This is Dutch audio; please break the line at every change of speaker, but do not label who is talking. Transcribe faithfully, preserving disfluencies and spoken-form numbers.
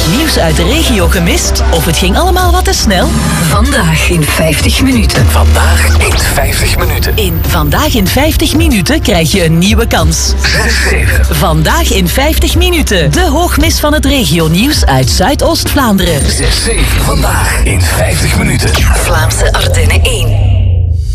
nieuws uit de regio gemist? Of het ging allemaal wat te snel? Vandaag in vijftig minuten.
Vandaag in vijftig minuten.
In Vandaag in vijftig minuten krijg je een nieuwe kans.
zes zeven.
Vandaag in vijftig minuten. De hoogmis van het regionieuws uit Zuidoost-Vlaanderen.
zes zeven. Vandaag in vijftig minuten.
Vlaamse Ardennen één.